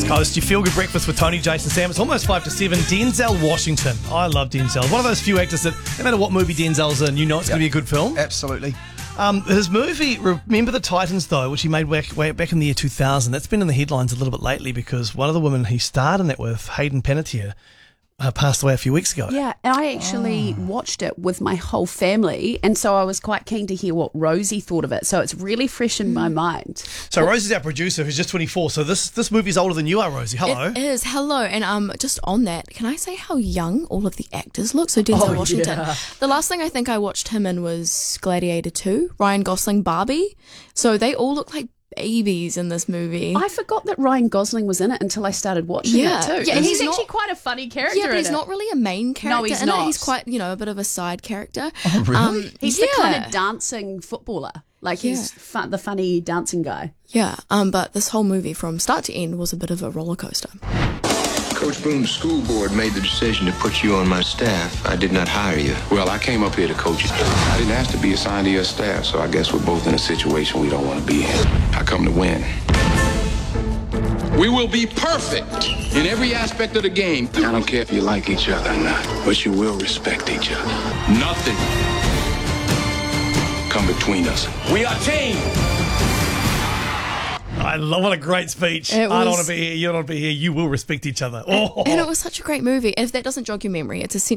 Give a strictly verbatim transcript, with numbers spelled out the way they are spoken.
Coast. You feel good breakfast with Tony, Jason, Sam. It's almost five to seven. Denzel Washington. I love Denzel. One of those few actors that no matter what movie Denzel's in, you know it's yep. going to be a good film. Absolutely. Um, his movie, Remember the Titans, though, which he made way, way back in the year two thousand, that's been in the headlines a little bit lately because one of the women he starred in that with, Hayden Panettiere, Uh, passed away a few weeks ago. Yeah, and I actually oh. watched it with my whole family, and so I was quite keen to hear what Rosie thought of it. So it's really fresh in my mind. So Rosie's our producer, who's just twenty-four. So this this movie's older than you are, Rosie. Hello. It is. Hello. And um, just on that, can I say how young all of the actors look? So Denzel oh, Washington. Yeah. The last thing I think I watched him in was Gladiator two, Ryan Gosling, Barbie. So they all look like babies in this movie. I forgot that Ryan Gosling was in it until I started watching yeah. it too. Yeah, and he's, he's not, actually quite a funny character. Yeah, but he's in not it. really a main character. No, he's in not. It. He's quite, you know, a bit of a side character. Oh, really? Um, he's yeah. the kind of dancing footballer. Like Yeah. he's fun, the funny dancing guy. Yeah, um, but this whole movie from start to end was a bit of a roller coaster. Coach Boone's school board made the decision to put you on my staff. I did not hire you. Well, I came up here to coach you. I didn't ask to be assigned to your staff, so I guess we're both in a situation we don't want to be in. I come to win. We will be perfect in every aspect of the game. I don't care if you like each other or not, but you will respect each other. Nothing come between us. We are team. I love what a great speech. It I don't was- want to be here. You don't want to be here. You will respect each other. Oh. And it was such a great movie. If that doesn't jog your memory, it's a